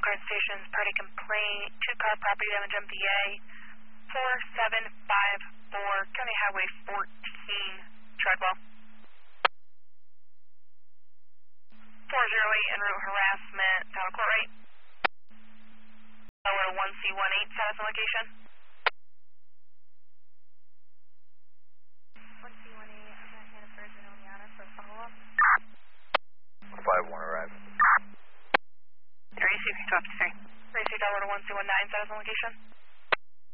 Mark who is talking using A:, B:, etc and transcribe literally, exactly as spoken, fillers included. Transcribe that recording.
A: Guard Stations, party complaint, two-car property damage M D A, four seven five four, County Highway fourteen, Treadwell. four zero eight, en route harassment, Town Court Right. Lower one C one eight, status and location.
B: one C one eight, I'm at Hannaford and Oneonta for follow-up.
C: five one arrive.
A: Receive two up to three. Receive dollar one C one nine, status and location.